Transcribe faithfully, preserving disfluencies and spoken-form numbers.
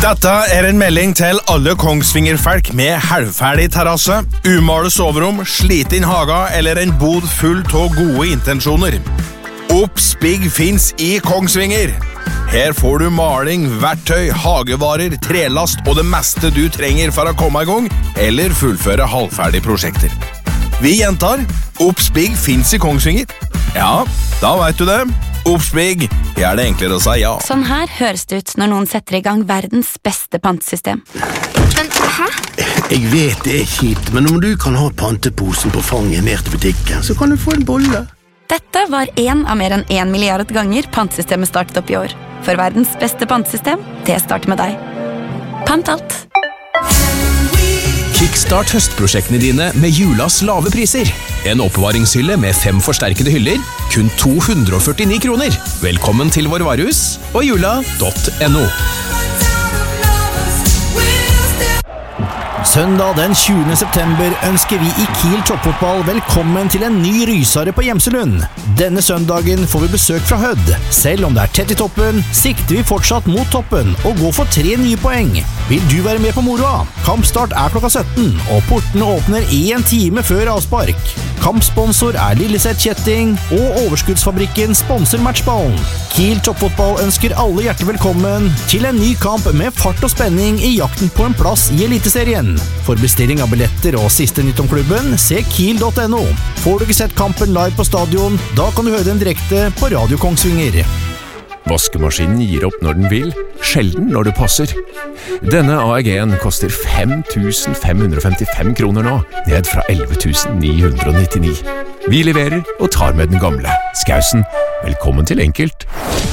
Dette er en melding til alle Kongsvinger-folk med halvferdig terrasse, umale soverom, sliten haga eller en bod full av gode intensjoner. Obs-Big finnes i Kongsvinger. Her får du maling, verktøy, hagevarer, trelast og det meste du trenger for å komme i gang eller fullføre halvferdige prosjekter. Vi gjentar, Obs-Big finnes i Kongsvinger. Ja, da vet du det. Obs-Big, er det enklere å si ja. Sånn her høres det ut når noen setter i gang verdens beste pantesystem. Men, hæ? Jeg vet det er kjipt, men om du kan ha panteposen på fanget ned til butikken, så kan du få en bolle. Dette var en av mer enn en milliard ganger pantesystemet startet opp i år. For verdens beste pantesystem, det starter med deg. Pant alt. Kickstart høstprosjektene dine med julas lave priser. En oppbevaringshylle med fem forsterkede hyller, kun to hundre og førtini kroner. Velkommen til vår varehus og jula punktum no. Søndag den tjuende september ønsker vi i Kiel Toppfotball velkommen til en ny rysare på Gjemselund. Denne søndagen får vi besøk fra Hødd. Selv om det er tett i toppen, sikter vi fortsatt mot toppen og går for tre nye poeng. Vil du være med på moroa? Kampstart er klokka sytten, og portene åpner en time før avspark. Kampsponsor er Lilleseth Kjetting, og Overskuddsfabrikken sponser matchballen. Kiel Toppfotball ønsker alle hjertelig velkommen til en ny kamp med fart og spenning i jakten på en plass i Eliteserien. For bestilling av billetter og siste nytt om klubben, se kiel punktum no. Får du ikke sett kampen live på stadion, da kan du høre den direkte på Radio Kongsvinger. Vaskemaskinen gir opp når den vil, sjelden når det passer. Denne A E G-en koster fem tusen fem hundre og femtifem kroner nå, ned fra elleve tusen ni hundre og nittini. Vi leverer og tar med den gamle. Skausen, velkommen til Enkelt.